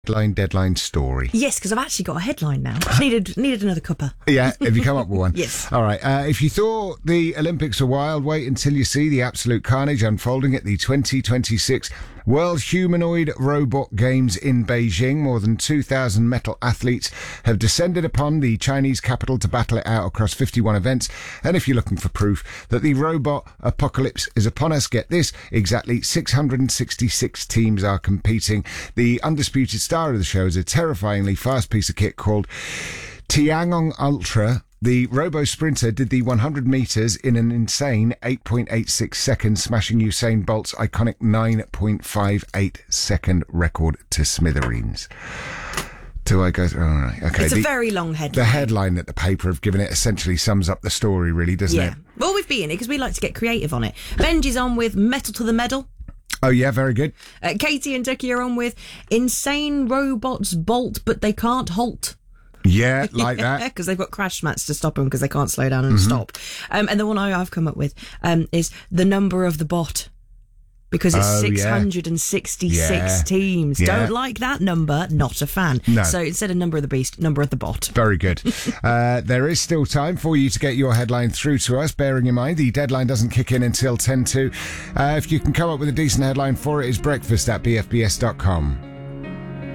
Deadline story. Yes, because I've actually got a headline now. Needed another cuppa. Yeah, have you come up with one? Yes. All right. If you thought the Olympics were wild, wait until you see the absolute carnage unfolding at the 2026 World Humanoid Robot Games in Beijing. More than 2,000 metal athletes have descended upon the Chinese capital to battle it out across 51 events. And if you're looking for proof that the robot apocalypse is upon us, get this, exactly 666 teams are competing. The undisputed star of the show is a terrifyingly fast piece of kit called Tiangong Ultra. The robo-sprinter did the 100 metres in an insane 8.86 seconds, smashing Usain Bolt's iconic 9.58 second record to smithereens. Do I go through? All right. Okay. It's a very long headline. The headline that the paper have given it essentially sums up the story, really, doesn't it? Well, we've been in it because we like to get creative on it. Benji's on with Metal to the Medal. Oh, yeah, very good. Katie and Ducky are on with Insane Robots Bolt, but they can't halt. Yeah, like that. Because they've got crash mats to stop them because they can't slow down and stop. And the one I've come up with is the number of the bot. Because it's 666 teams. Yeah. Don't like that number, not a fan. No. So instead of number of the beast, number of the bot. Very good. There is still time for you to get your headline through to us, bearing in mind the deadline doesn't kick in until 10 to. If you can come up with a decent headline for it, it's breakfast@bfbs.com.